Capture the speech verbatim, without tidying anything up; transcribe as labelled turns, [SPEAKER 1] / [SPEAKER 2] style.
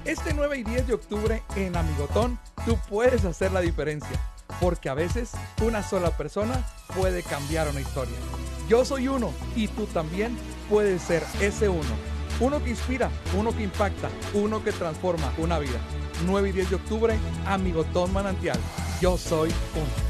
[SPEAKER 1] Este nueve y diez de octubre en Amigotón, tú puedes hacer la diferencia, porque a veces una sola persona puede cambiar una historia. Yo soy uno y tú también puedes ser ese uno. Uno que inspira, uno que impacta, uno que transforma una vida. nueve y diez de octubre, Amigotón Manantial. Yo soy uno.